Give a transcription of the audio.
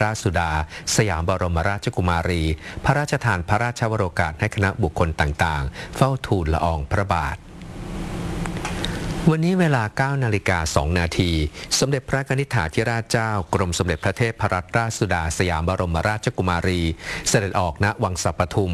ราชสุดาสยามบรมราชกุมารีพระราชทานพระราชวโรกาสให้คณะบุคคลต่างๆเฝ้าทูลละอองพระบาทวันนี้เวลา 9:02 น.สมเด็จพระกนิษฐาธิราชเจ้ากรมสมเด็จพระเทพรัตนราชสุดาสยามบรมราชกุมารีเสด็จออกณวังสัปทุม